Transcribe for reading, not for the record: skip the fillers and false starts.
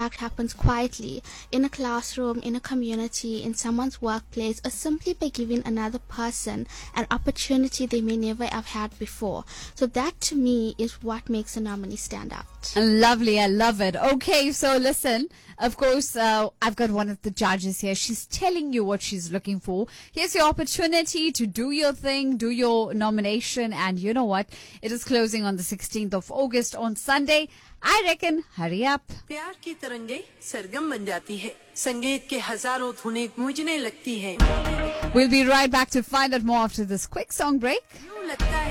impact happens quietly, in a classroom, in a community, in someone's workplace, or simply by giving another person an opportunity they may never have had before. So that to me is what makes a nominee stand out. Lovely, I love it. Okay, so listen, of course, I've got one of the judges here. She's telling you what she's looking for. Here's your opportunity to do your thing, do your nomination, and you know what? It is closing on the 16th of August on Sunday. I reckon, hurry up. प्यार की तरंगे सरगम बन जाती है, संगीत के हजारों धुनें गूंजने लगती हैं. We'll be right back to find out more after this quick song break. यूं लगता है